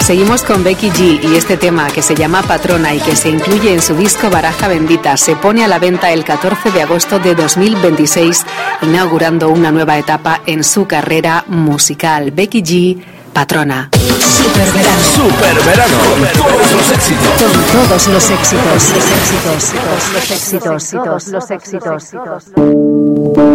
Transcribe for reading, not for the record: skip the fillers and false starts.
Seguimos con Becky G y este tema que se llama Patrona y que se incluye en su disco Baraja Bendita se pone a la venta el 14 de agosto de 2026, inaugurando una nueva etapa en su carrera musical. Becky G, Patrona. Superverano. Superverano. Con todos los éxitos. Con todos los éxitos. Los éxitos. Los éxitos. Los éxitos.